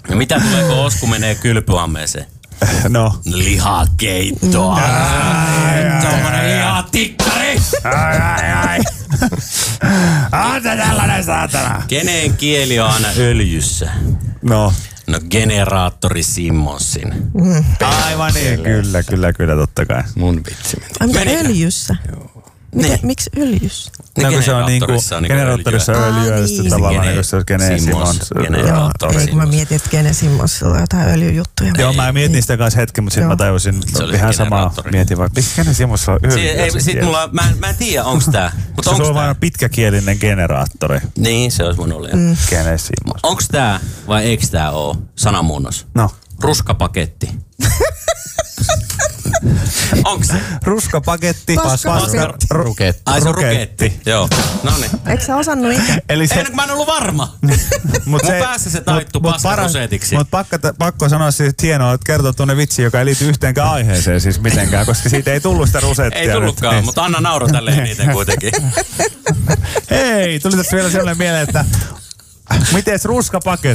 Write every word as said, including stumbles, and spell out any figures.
Ja mitä tulee, kun Osku menee kylpyammeeseen? No. Lihakeittoa. Tuommoinen lihatikkari. Ai, ai, ai. Anta tällainen saatana. Kenen kieli on aina öljyssä? No. No generaattori Simmonsin. Mm. Aivan niin, kyllä, kyllä, kyllä, totta kai. Mun vitsi meni. Ai mitä Menikö? öljyssä? Joo. Mitä, miksi öljyssä? No kun se on niinku, generaattorissa on öljyä, ja sitten tavallaan niin, se on Gene Simmons. Joo, ei kun mä mietin, että Gene Simmonsilla on jotain öljyjuttuja. Joo, mä mietin niin. sitä kanssa hetken, mutta sitten mä tajusin ihan samaa mietin, vaikka miksi Gene Simmons on öljyä. Sitten mulla, mä, mä en tiedä, onks tää. Se on vain pitkäkielinen generaattori. Niin, se olisi voinut olla. Mm. Gene Simmons. Onks tää vai eiks tää oo sanamuunnos? No. Ruskapaketti. Onks se? Ruskapaketti. Paskapaketti. Ruketti. Ai se on ruketti. Joo. Noniin. Eikö sä osannut itse? Eli se... Ei, mä en ollut varma. Mut mun se, päässä se taittuu paskaroseetiksi. Mutta pakko, pakko sanoa siis, että hienoa, että kertoo tuonne vitsi, joka ei liity yhteenkään aiheeseen siis mitenkään, koska siitä ei tullut sitä rusettia. Ei tullutkaan, nyt. mutta anna nauro tälleen niitä kuitenkin. Hei, tuli tässä vielä sellainen mieleen, että miten ruskapaketti?